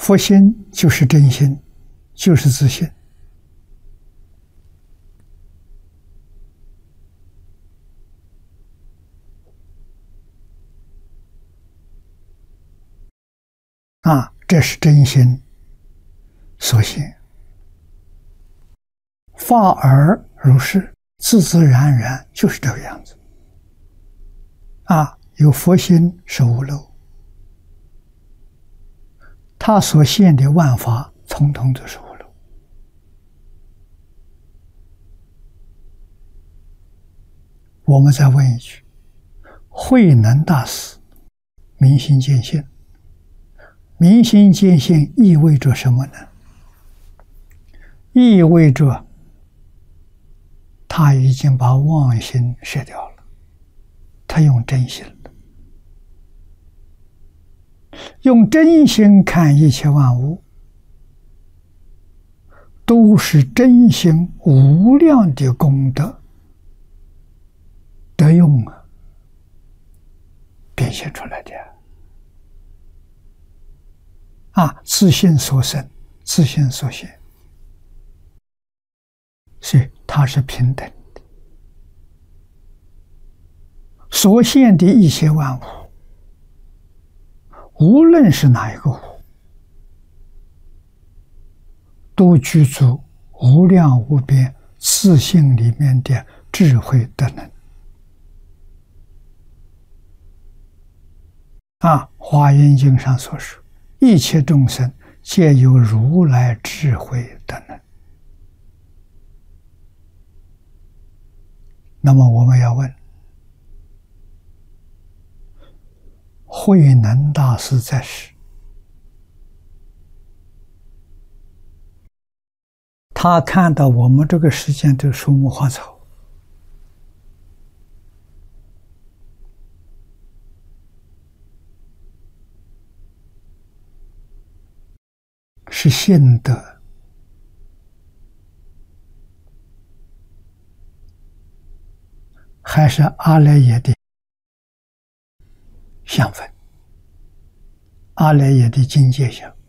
佛心就是真心，就是自信。这是真心所现，法而如是，自自然然就是这个样子。有佛心是无漏，他所现的万法，统统都是无漏。我们再问一句：慧能大师明心见性，明心见性意味着什么呢？意味着他已经把妄心舍掉了，他用真心了。用真心看一切万物，都是真心无量的功德得用变现出来的。自性所生，自性所现，所以它是平等的。所现的一切万物，无论是哪一个物，都具足无量无边自性里面的智慧德能。华严经上所说，一切众生皆有如来智慧德能。那么我们要问，慧能大师在世，他看到我们这个世间的树木花草，是现德，还是阿赖耶的相分，阿赖耶的境界相？